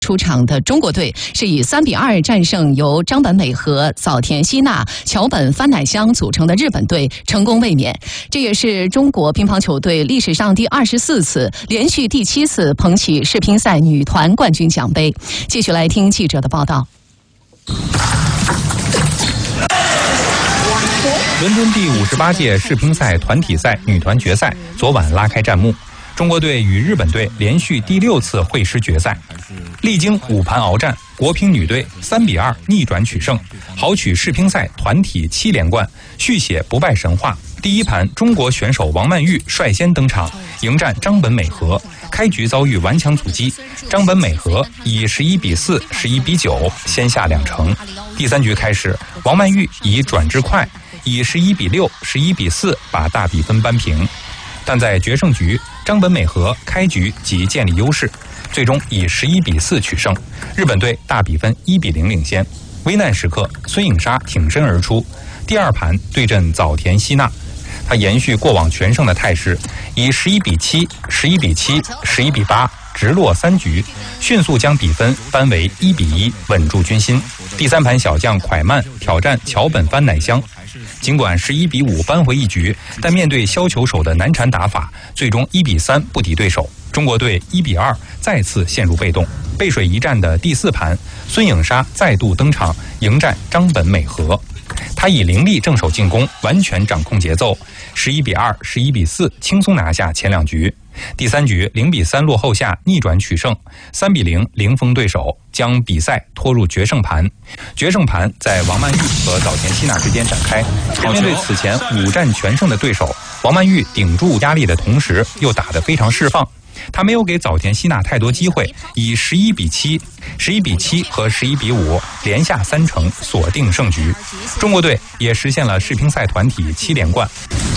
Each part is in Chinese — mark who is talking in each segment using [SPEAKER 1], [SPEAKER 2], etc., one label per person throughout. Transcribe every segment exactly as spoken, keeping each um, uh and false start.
[SPEAKER 1] 出场的中国队是以三比二战胜由张本美和、早田希娜、桥本帆乃香组成的日本队，成功卫冕。这也是中国乒乓球队历史上第二十四次、连续第七次捧起世乒赛女团冠军奖杯。继续来听记者的报道。
[SPEAKER 2] 伦敦第五十八届世乒赛团体赛女团决赛昨晚拉开战幕。中国队与日本队连续第六次会师决赛，历经五盘鏖战，国乒女队三比二逆转取胜，豪取世乒赛团体七连冠，续写不败神话。第一盘，中国选手王曼玉率先登场，迎战张本美和，开局遭遇顽强阻击，张本美和以十一比四、十一比九先下两城。第三局开始，王曼玉以转至快，以十一比六、十一比四把大比分扳平。但在决胜局，张本美和开局即建立优势，最终以十一比四取胜，日本队大比分一比零领先。危难时刻，孙颖莎挺身而出，第二盘对阵早田希娜，她延续过往全胜的态势，以十一比七、十一比七、十一比八直落三局，迅速将比分扳为一比一，稳住军心。第三盘小将蒯曼挑战桥本帆乃香，尽管十一比五扳回一局，但面对削球手的难缠打法，最终一比三不敌对手。中国队一比二再次陷入被动。背水一战的第四盘，孙颖莎再度登场迎战张本美和，她以凌厉正手进攻，完全掌控节奏，十一比二、十一比四轻松拿下前两局。第三局零比三落后下逆转取胜，三比零零封对手，将比赛拖入决胜盘。决胜盘在王曼玉和早田希娜之间展开。面对此前五战全胜的对手，王曼玉顶住压力的同时，又打得非常释放。他没有给早田希娜太多机会，以十一比七、十一比七和十一比五连下三城，锁定胜局。中国队也实现了世乒赛团体七连冠。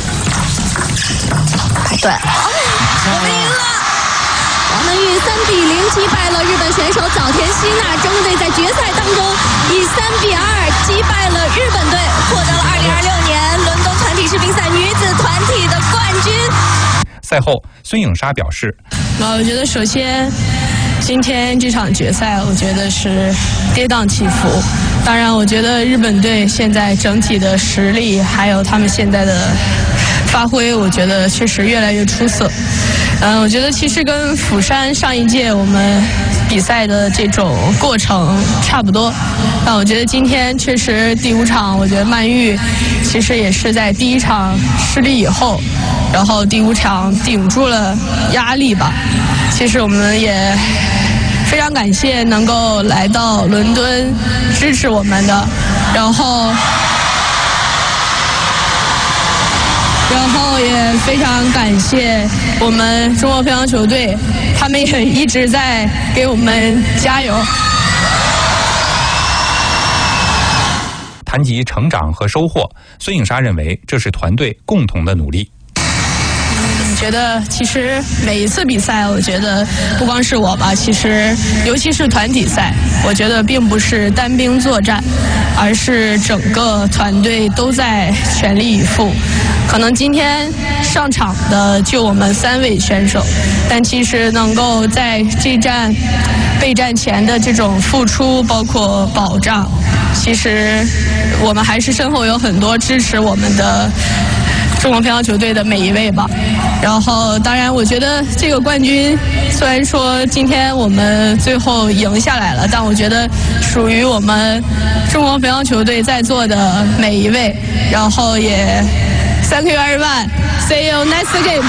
[SPEAKER 3] 对，我们赢了！王曼玉三比零击败了日本选手早田希娜，中国队在决赛当中以三比二击败了日本队，获得了二零二六年伦敦团体世乒赛女子团体的冠军。
[SPEAKER 2] 赛后，孙颖莎表示：“
[SPEAKER 4] 我觉得首先，今天这场决赛，我觉得是跌宕起伏。当然，我觉得日本队现在整体的实力，还有他们现在的发挥，我觉得确实越来越出色。嗯，我觉得其实跟釜山上一届我们比赛的这种过程差不多。但我觉得今天确实第五场，我觉得曼玉其实也是在第一场失利以后，然后第五场顶住了压力吧。其实我们也非常感谢能够来到伦敦支持我们的，然后。然后也非常感谢我们中国乒乓球队，他们也一直在给我们加油。
[SPEAKER 2] 谈及成长和收获，孙颖莎认为这是团队共同的努力。
[SPEAKER 4] 嗯，觉得其实每一次比赛，我觉得不光是我吧，其实尤其是团体赛，我觉得并不是单兵作战，而是整个团队都在全力以赴。可能今天上场的就我们三位选手，但其实能够在这站备战前的这种付出，包括保障，其实我们还是身后有很多支持我们的中国乒乓球队的每一位吧。然后当然我觉得这个冠军虽然说今天我们最后赢下来了，但我觉得属于我们中国乒乓球队在座的每一位，然后也 Thank you everyone. See you next game.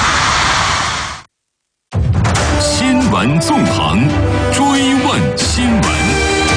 [SPEAKER 5] 新闻纵横，追问新闻。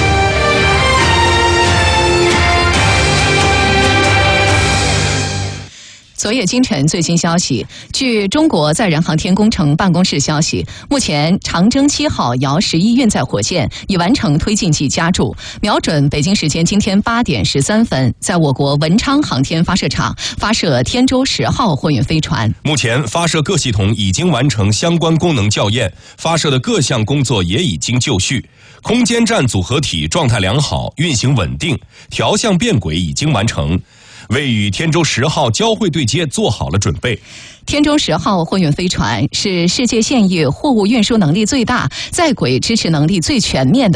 [SPEAKER 1] 昨夜今晨最新消息，据中国载人航天工程办公室消息，目前长征七号遥十一运载火箭已完成推进剂加注，瞄准北京时间今天八点十三分，在我国文昌航天发射场发射天舟十号货运飞船。
[SPEAKER 6] 目前发射各系统已经完成相关功能校验，发射的各项工作也已经就绪。空间站组合体状态良好，运行稳定，调向变轨已经完成。 为与天舟十号交会对接做好了准备。
[SPEAKER 1] 天舟十号货运飞船是世界现役货物运输能力最大、在轨支持能力最全面的